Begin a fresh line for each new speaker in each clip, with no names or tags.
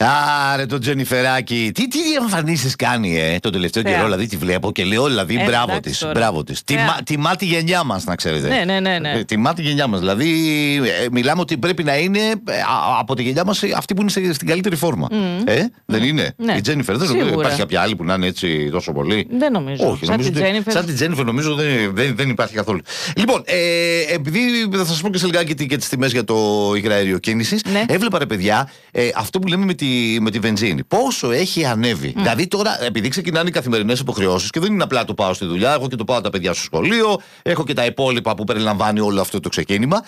Άρε το Τζενιφεράκι. Τι εμφανίσεις κάνει το τελευταίο καιρό, δηλαδή τη βλέπω και λέω, δηλαδή μπράβο της. Τιμά τη γενιά μας, να ξέρετε.
Ναι.
Τιμά τη γενιά μας. Δηλαδή μιλάμε ότι πρέπει να είναι από τη γενιά μας αυτή που είναι στην καλύτερη φόρμα. Δεν είναι? Η Τζένιφερ, δεν υπάρχει κάποια άλλη που να είναι έτσι τόσο πολύ?
Δεν νομίζω.
Όχι, σαν την Τζένιφερ νομίζω δεν υπάρχει καθόλου. Λοιπόν, επειδή θα σας πω και σε λιγάκι και τις τιμές για το υγραέριο κίνησης, έβλεπα ρε παιδιά αυτό που λέμε με τη βενζίνη. Πόσο έχει ανέβει. Δηλαδή τώρα, επειδή ξεκινάνε οι καθημερινές υποχρεώσεις και δεν είναι απλά το πάω στη δουλειά, έχω και το πάω τα παιδιά στο σχολείο, έχω και τα υπόλοιπα που περιλαμβάνει όλο αυτό το ξεκίνημα.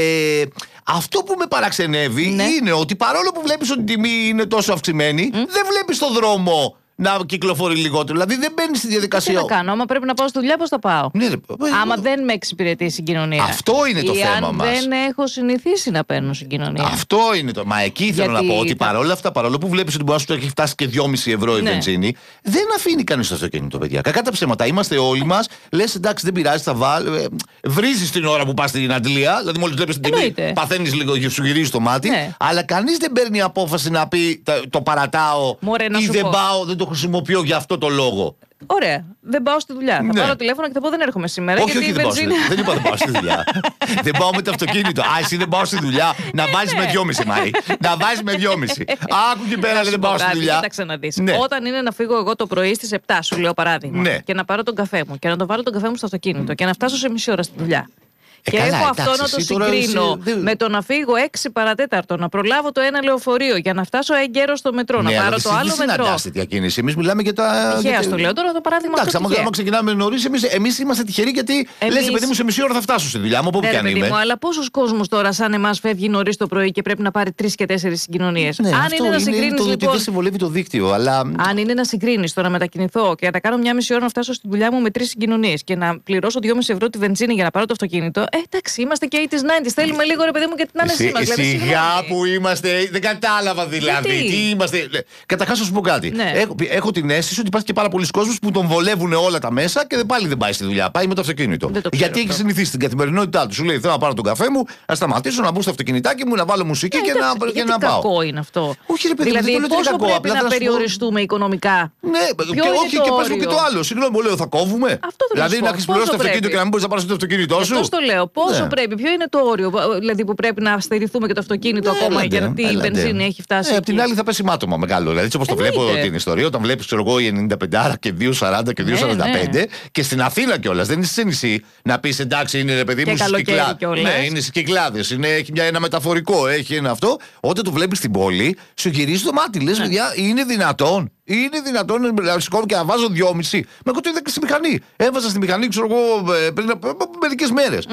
Αυτό που με παραξενεύει είναι ότι παρόλο που βλέπεις ότι η τιμή είναι τόσο αυξημένη, δεν βλέπεις τον δρόμο να κυκλοφορεί λιγότερο. Δηλαδή δεν μπαίνει στη διαδικασία.
Τι να κάνω, άμα πρέπει να πάω στη δουλειά, πώς θα πάω? Άμα δεν με εξυπηρετεί η συγκοινωνία.
Αυτό είναι το θέμα μας.
Αν δεν έχω συνηθίσει να παίρνω συγκοινωνία.
Αυτό είναι το. Μα εκεί θέλω να πω ότι παρόλα αυτά, παρόλο που βλέπεις ότι μπορεί να σου έχει φτάσει και 2,5 ευρώ η βενζίνη, δεν αφήνει κανείς το αυτοκίνητο, παιδιά. Κακά τα ψέματα. Είμαστε όλοι μας. Λες εντάξει, δεν πειράζει, θα βάλει. Βρίζεις την ώρα που πας στην αντλία. Δηλαδή μόλις βλέπεις την τιμή, παθαίνεις λίγο και σου γυρίζει το μάτι. Αλλά κανείς δεν παίρνει απόφαση να πει το παρατάω ή δεν πάω, δεν το χρησιμοποιώ για αυτό το λόγο.
Ωραία. Δεν πάω στη δουλειά. Θα πάρω τηλέφωνο και θα πω δεν έρχομαι σήμερα.
Όχι, δεν είπα δεν πάω στη δουλειά. Δεν πάω με το αυτοκίνητο. Εσύ δεν πάω στη δουλειά. Να βάζεις με 2,5 Μαρή. Να βάζεις με 2,5. Άκου και πέρα, δεν πάω στη δουλειά.
Κοίταξε να δεις. Όταν είναι να φύγω εγώ το πρωί στις 7, σου λέω παράδειγμα, και να πάρω τον καφέ μου και να τον βάλω τον καφέ μου στο αυτοκίνητο και να φτάσω σε μισή ώρα στη δουλειά. Και έχω αυτό να το συγκρίνω με το να φύγω 6 παρατέταρτο, να προλάβω το ένα λεωφορείο για να φτάσω εγκαίρος στο μετρό, να πάρω το άλλο μετρό.
Δεν συναντάς τέτοια κίνηση. Εμείς μιλάμε για τα.
Τυχαία στο λέω τώρα το παράδειγμα.
Εντάξει, άμα ξεκινάμε νωρίς, εμείς είμαστε τυχεροί γιατί λες, παιδί μου, σε μισή ώρα θα φτάσω στη δουλειά μου, από όπου και αν είμαι.
Αλλά πόσος κόσμος τώρα, σαν εμάς, φεύγει νωρίς το πρωί και πρέπει να πάρει 3 και 4 συγκοινωνίες? Αν είναι να συγκρίνεις.
Λοιπόν, δεν συμβολεύει το δίκτυο, αλλά.
Αν είναι να συγκρίνεις το να μετακινηθώ και να κάνω μια μισή ώρα να φτάσω στη δουλειά μου με 3 συγκοινωνίες και να πληρώσω 2,5 ευρώ τη βενζίνη για να πάρω το αυτοκίνητο, εντάξει, είμαστε και 80s, 90s. Θέλουμε λίγο ρε παιδί μου και την άνεσή μας.
Σιγά που είμαστε. Δεν κατάλαβα δηλαδή. Τι είμαστε. Καταρχάς να σου πω κάτι. Έχω την αίσθηση ότι υπάρχει και πάρα πολλοί κόσμος που τον βολεύουν όλα τα μέσα και πάλι δεν πάει στη δουλειά. Πάει με το αυτοκίνητο. Γιατί έχει συνηθίσει την καθημερινότητά του. Σου λέει θέλω να πάρω τον καφέ μου, να σταματήσω, να μπω στο αυτοκινητάκι μου, να βάλω μουσική και να πάω.
Κακό είναι αυτό.
Όχι, ρε παιδί μου,
δηλαδή πόσο πρέπει να περιοριστούμε οικονομικά?
Ναι, και πες μου και το άλλο. Συγγνώμη, μου λέω θα κόβουμε. Δηλαδή να έχει πληρώσει το αυτοκίνητο και να μην μπορεί να πάρει το αυτοκίνητό σου.
Αυτό το λέω. Πόσο πρέπει, ποιο είναι το όριο, δηλαδή που πρέπει να στερηθούμε και το αυτοκίνητο ακόμα γιατί η βενζίνη έχει φτάσει.
Απ' την άλλη θα πέσει μάτωμα μεγάλο. Δηλαδή έτσι όπως το βλέπω την ιστορία, όταν βλέπεις ξέρω εγώ η 95 και 2,40 και 2,45 και στην Αθήνα κιόλας. Δεν είναι σε νησί να πεις εντάξει είναι ρε παιδί μου στις Κυκλάδες. Ναι, είναι στις Κυκλάδες. Έχει ένα μεταφορικό, έχει ένα αυτό. Όταν το βλέπεις στην πόλη, σου γυρίζει το μάτι. Λες παιδιά, είναι δυνατόν? Είναι δυνατόν να σηκώνω και να βάζω 2,5? Μα εγώ το είδα και στη μηχανή. Έβαζα στη μηχανή, ξέρω εγώ, πριν από μερικές μέρες.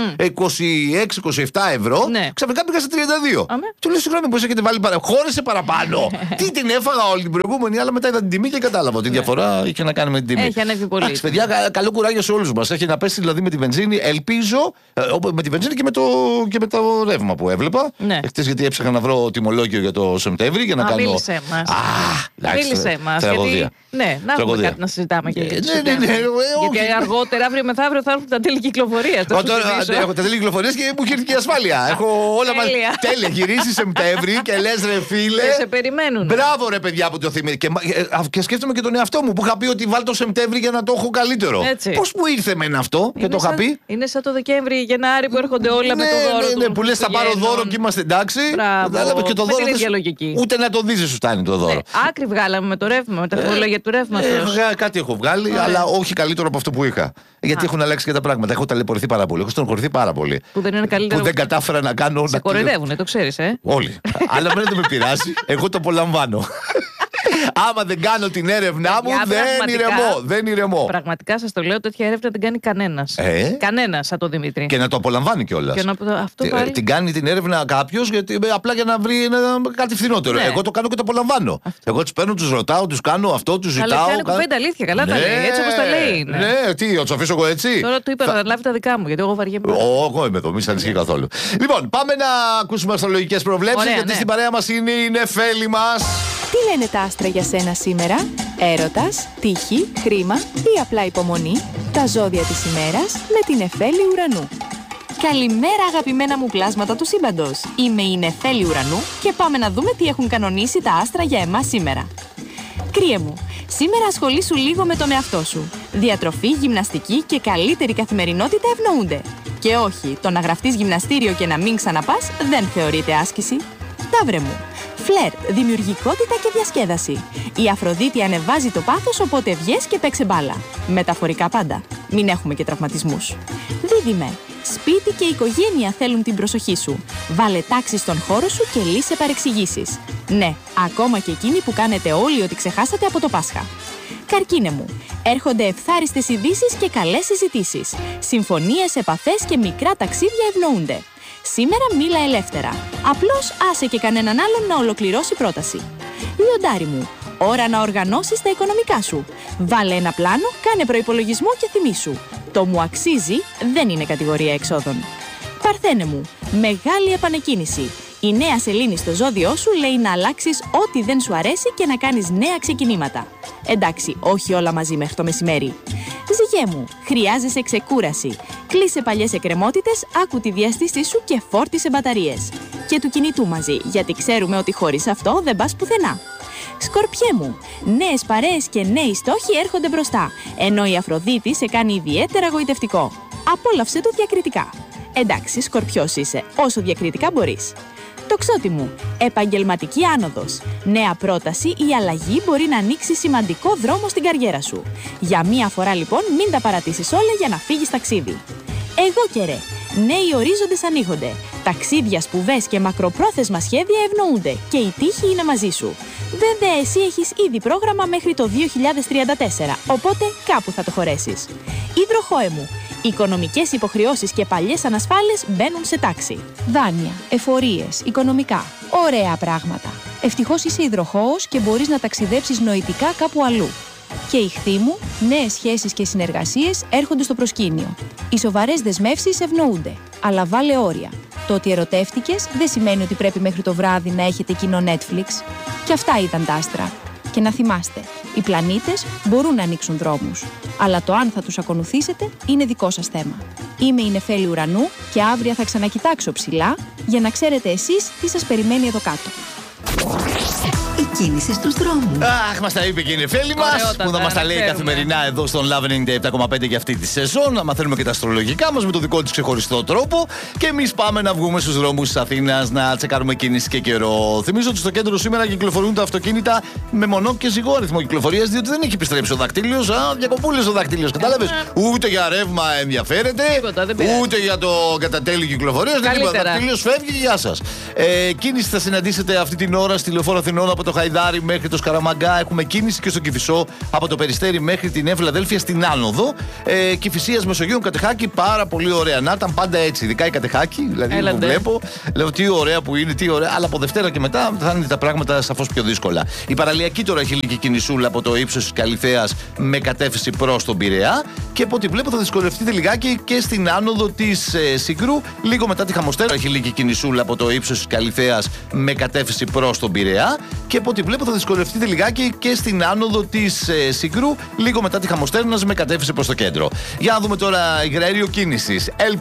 26-27 ευρώ. Ξαφνικά πήγα στα 32. Του λέω συγγνώμη, πώς έχετε βάλει χώρεσε παραπάνω. Τι την έφαγα όλη την προηγούμενη, αλλά μετά είδα την τιμή και κατάλαβα ότι η διαφορά είχε να κάνει με την τιμή.
Έχει ανέβει πολύ.
Εντάξει, παιδιά, καλό κουράγιο σε όλους μας. Έχει να πέσει δηλαδή με τη βενζίνη. Ελπίζω με τη βενζίνη και με το ρεύμα που έβλεπα. Χτες γιατί έψαχνα να βρω τιμολόγιο για το Σεπτέμβρη για να κάνω.
Μίλησέ μας. Ναι, να έχουμε κάτι να συζητάμε και έτσι. Γιατί αργότερα, αύριο μεθαύριο θα έρθουν τα τέλη κυκλοφορίας.
Έχω τα τέλη κυκλοφορίας και μου έχει έρθει και η ασφάλεια. Έχω όλα μαζί. Τέλεια, γυρίσει Σεπτέμβρη και λες ρε φίλε.
Και σε περιμένουν.
Μπράβο ρε παιδιά που το θυμίζει. Και σκέφτομαι και τον εαυτό μου που είχα πει ότι βάλω το Σεπτέμβρη για να το έχω καλύτερο. Πώς μου ήρθε εμένα αυτό και το είχα πει.
Είναι σαν το Δεκέμβρη, Γενάρη που έρχονται όλα με το δώρο.
Ναι, που λες θα πάρω δώρο και είμαστε εντάξει.
Και το δώρο
ούτε να το δεις σου φτάνει το δώρο.
Άκρη βγάλαμε με το ρεύμα, με τα φορολόγια του ρεύματος.
Κάτι έχω βγάλει, αλλά όχι καλύτερο από αυτό που είχα. Γιατί έχουν αλλάξει και τα πράγματα. Έχω ταλαιπωρηθεί πάρα πολύ. Έχω στενοχωρηθεί πάρα πολύ.
Που δεν είναι καλύτερο.
Που δεν κατάφερα να κάνω.
Σε κοροϊδεύουνε, το ξέρεις,
Όλοι. Αλλά δεν με πειράζει. Εγώ το απολαμβάνω. Άμα δεν κάνω την έρευνά μου, δεν ηρεμώ.
Πραγματικά σας το λέω, τέτοια έρευνα δεν κάνει κανένας. Κανένας σαν τον Δημήτρη.
Και να το απολαμβάνει κιόλας. Την κάνει την έρευνα κάποιος απλά για να βρει κάτι φθηνότερο. Εγώ το κάνω και το απολαμβάνω. Εγώ τους παίρνω, τους ρωτάω, τους κάνω αυτό, τους ζητάω.
Αλλά κάνει κουβέντα αλήθεια, καλά τα λέει. Έτσι όπως τα λέει.
Ναι, τι, θα του αφήσω εγώ έτσι.
Τώρα του είπα να λάβει τα δικά μου, γιατί εγώ βαριέμαι.
Εγώ είμαι εδώ, μη σα ανησυχεί καθόλου. Λοιπόν, πάμε να ακούσουμε αστρολογικές προβλέψεις, γιατί στην παρέα μας είναι η Νεφέλη μας.
Τι λένε τα άστρα για σένα σήμερα? Έρωτας, τύχη, χρήμα ή απλά υπομονή? Τα ζώδια της ημέρας με την Νεφέλη Ουρανού. Καλημέρα αγαπημένα μου πλάσματα του σύμπαντος. Είμαι η Νεφέλη Ουρανού και πάμε να δούμε τι έχουν κανονίσει τα άστρα για εμάς σήμερα. Κρύε μου, σήμερα ασχολήσου λίγο με τον εαυτό σου. Διατροφή, γυμναστική και καλύτερη καθημερινότητα ευνοούνται. Και όχι, το να γραφτείς γυμναστήριο και να μην ξαναπάς δεν θεωρείται άσκηση. Ταύρε μου, φλερτ, δημιουργικότητα και διασκέδαση. Η Αφροδίτη ανεβάζει το πάθος, οπότε βγες και παίξε μπάλα. Μεταφορικά πάντα. Μην έχουμε και τραυματισμούς. Δίδυμε, σπίτι και οικογένεια θέλουν την προσοχή σου. Βάλε τάξη στον χώρο σου και λύσε παρεξηγήσεις. Ναι, ακόμα και εκείνοι που κάνετε όλοι ότι ξεχάσατε από το Πάσχα. Καρκίνε μου, έρχονται ευθάριστες ειδήσεις και καλές συζητήσεις. Συμφωνίες, επαφές και μικρά ταξίδια ευνοούνται. Σήμερα μίλα ελεύθερα. Απλώς άσε και κανέναν άλλον να ολοκληρώσει πρόταση. Λιοντάρι μου, ώρα να οργανώσεις τα οικονομικά σου. Βάλε ένα πλάνο, κάνε προϋπολογισμό και θυμήσου. Το μου αξίζει δεν είναι κατηγορία εξόδων. Παρθένε μου, μεγάλη επανεκκίνηση. Η νέα σελήνη στο ζώδιό σου λέει να αλλάξεις ό,τι δεν σου αρέσει και να κάνεις νέα ξεκινήματα. Εντάξει, όχι όλα μαζί μέχρι το μεσημέρι. Ζυγέ μου, χρειάζεσαι ξεκούραση. Κλείσε παλιές εκκρεμότητες, άκου τη διαστήσή σου και φόρτισε μπαταρίες. Και του κινητού μαζί, γιατί ξέρουμε ότι χωρίς αυτό δεν πας πουθενά. Σκορπιέ μου, νέες παρέες και νέοι στόχοι έρχονται μπροστά, ενώ η Αφροδίτη σε κάνει ιδιαίτερα γοητευτικό. Απόλαυσε το διακριτικά. Εντάξει, Σκορπιός είσαι, όσο διακριτικά μπορείς. Τοξότη μου, επαγγελματική άνοδος. Νέα πρόταση ή αλλαγή μπορεί να ανοίξει σημαντικό δρόμο στην καριέρα σου. Για μία φορά λοιπόν μην τα παρατήσεις όλα για να φύγεις ταξίδι. Εγώ και ρε, νέοι ορίζοντες ανοίγονται. Ταξίδια, σπουδές και μακροπρόθεσμα σχέδια ευνοούνται και η τύχη είναι μαζί σου. Βέβαια εσύ έχεις ήδη πρόγραμμα μέχρι το 2034, οπότε κάπου θα το χωρέσεις. Υδροχόε μου, οικονομικές υποχρεώσεις και παλιές ανασφάλειες μπαίνουν σε τάξη. Δάνεια, εφορίες, οικονομικά. Ωραία πράγματα. Ευτυχώς είσαι υδροχόος και μπορείς να ταξιδέψεις νοητικά κάπου αλλού. Και Ιχθύ μου, νέες σχέσεις και συνεργασίες έρχονται στο προσκήνιο. Οι σοβαρές δεσμεύσεις ευνοούνται, αλλά βάλε όρια. Το ότι ερωτεύτηκες δεν σημαίνει ότι πρέπει μέχρι το βράδυ να έχετε κοινό Netflix. Και αυτά ήταν τα άστρα. Και να θυμάστε, οι πλανήτες μπορούν να ανοίξουν δρόμους, αλλά το αν θα τους ακολουθήσετε είναι δικό σας θέμα. Είμαι η Νεφέλη Ουρανού και αύριο θα ξανακοιτάξω ψηλά για να ξέρετε εσείς τι σας περιμένει εδώ κάτω.
Η κίνηση στους δρόμους.
Αχ, μας τα είπε και η Νεφέλη μας, που θα μας τα λέει καθημερινά εδώ στον Love 97,5 για αυτή τη σεζόν. Να μαθαίνουμε και τα αστρολογικά μας με το δικό της ξεχωριστό τρόπο. Και εμείς πάμε να βγούμε στους δρόμους της Αθήνας να τσεκάρουμε κίνηση και καιρό. Θυμίζω ότι στο κέντρο σήμερα κυκλοφορούν τα αυτοκίνητα με μονό και ζυγό αριθμό κυκλοφορίας, διότι δεν έχει επιστρέψει ο δακτύλιος. Διακοπούλες ο δακτύλιος, κατάλαβες. Ούτε για ρεύμα ενδιαφέρεται, ούτε για τα τέλη κυκλοφορίας. Δεν τίποτα. Ο δακτύλιος φεύγει, γεια σας. Κίνηση θα συναντήσετε αυτή την ώρα στη Λεωφόρο Αθηνών από το Χαϊδάρι μέχρι το Σκαραμαγκά. Έχουμε κίνηση και στο Κηφισό από το Περιστέρι μέχρι την Ευλαδέλφια στην Άνοδο. Κηφισίας Μεσογείων Κατεχάκη, πάρα πολύ ωραία. Να ήταν πάντα έτσι, ειδικά η Κατεχάκη. Δηλαδή που βλέπω, λέω τι ωραία που είναι, τι ωραία. Αλλά από Δευτέρα και μετά θα είναι τα πράγματα σαφώς πιο δύσκολα. Η παραλιακή τώρα έχει λίγη κινησούλα από το ύψος της Καλιθέας με κατεύθυνση προς τον Πειραιά. Και από ό,τι βλέπω θα δυσκολευτείτε λιγάκι και στην άνοδο της Συγκρού. Λίγο μετά τη Χαμοστέρα έχει λίγη κινησούλα από το ύψος της Καλιθέας με κατεύθυνση προς τον Πειραιά. Και από ό,τι βλέπω θα δυσκολευτείτε λιγάκι και στην άνοδο της Συγκρού, λίγο μετά τη Χαμοστέρνας με κατεύθυνση προς το κέντρο. Για να δούμε τώρα υγραέριο κίνησης.